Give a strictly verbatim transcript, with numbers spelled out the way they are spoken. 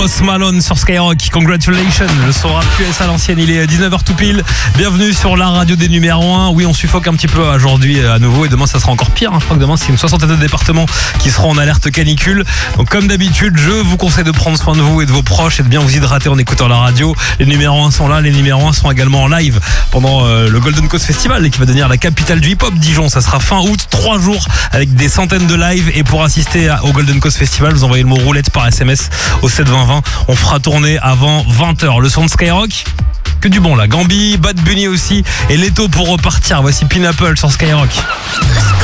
Post Malone sur Skyrock, congratulations. Le son rap U S à l'ancienne, il est dix-neuf heures tout pile. Bienvenue sur la radio des numéros un. Oui, on suffoque un petit peu aujourd'hui à nouveau et demain ça sera encore pire. Je crois que demain c'est une soixantaine de départements qui seront en alerte canicule. Donc comme d'habitude, je vous conseille de prendre soin de vous et de vos proches et de bien vous hydrater en écoutant la radio. Les numéros un sont là, les numéros un sont également en live pendant euh, le Golden Coast Festival qui va devenir la capitale du hip-hop Dijon. Ça sera fin août, trois jours avec des centaines de lives. Et pour assister à, au Golden Coast Festival, vous envoyez le mot roulette par S M S au sept vingt vingt. On fera tourner avant vingt heures. Le son de Skyrock, que du bon là. Gambi, Bad Bunny aussi et Leto pour repartir. Voici Pineapple sur Skyrock.